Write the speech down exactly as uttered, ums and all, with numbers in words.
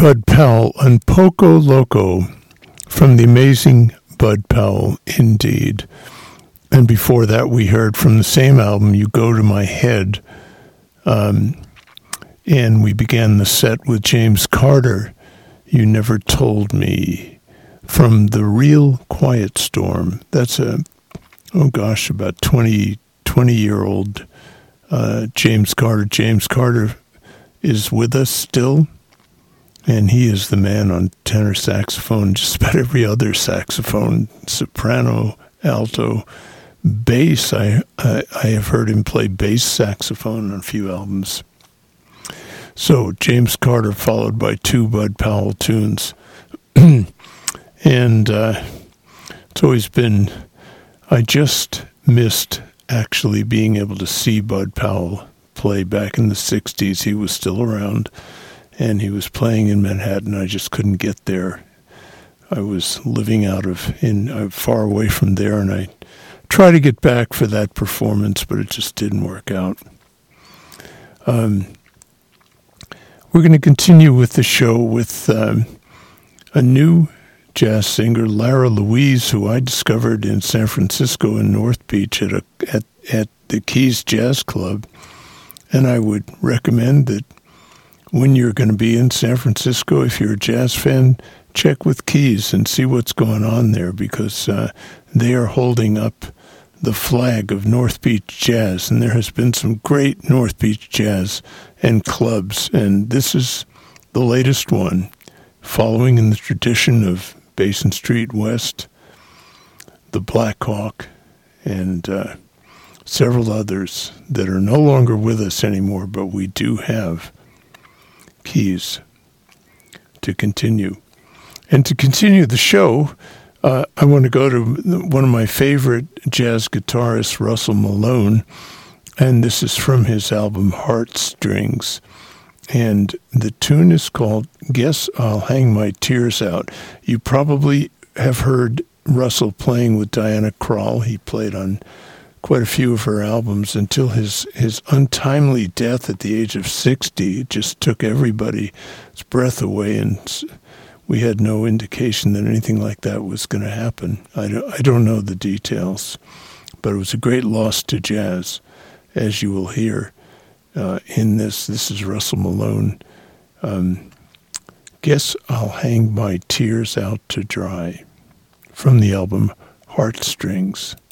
Bud Powell and Poco Loco from the amazing Bud Powell, indeed. And before that, we heard from the same album, You Go to My Head. Um, and we began the set with James Carter, You Never Told Me, from The Real Quiet Storm. That's a, oh gosh, about twenty, twenty-year-old uh, James Carter. James Carter is with us still, and he is the man on tenor saxophone, just about every other saxophone, soprano, alto, bass. I, I, I have heard him play bass saxophone on a few albums. So James Carter followed by two Bud Powell tunes. And uh, it's always been, I just missed actually being able to see Bud Powell play back in the sixties. He was still around, and he was playing in Manhattan. I just couldn't get there. I was living out of, in uh, far away from there, and I tried to get back for that performance, but it just didn't work out. Um, we're going to continue with the show with um, a new jazz singer, Lara Louise, who I discovered in San Francisco in North Beach at a at, at the Keys Jazz Club. And I would recommend that when you're going to be in San Francisco, if you're a jazz fan, check with Keys and see what's going on there, because uh, they are holding up the flag of North Beach jazz, and there has been some great North Beach jazz and clubs, and this is the latest one, following in the tradition of Basin Street West, the Black Hawk, and uh, several others that are no longer with us anymore, but we do have Keys to continue. And to continue the show, uh, I want to go to one of my favorite jazz guitarists, Russell Malone, and this is from his album Heartstrings. And the tune is called Guess I'll Hang My Tears Out. You probably have heard Russell playing with Diana Krall. He played on quite a few of her albums until his, his untimely death at the age of sixty. It just took everybody's breath away, and we had no indication that anything like that was going to happen. I don't, I don't know the details, but it was a great loss to jazz, as you will hear. Uh, in this, this is Russell Malone. Um, Guess I'll Hang My Tears Out to Dry, from the album Heartstrings.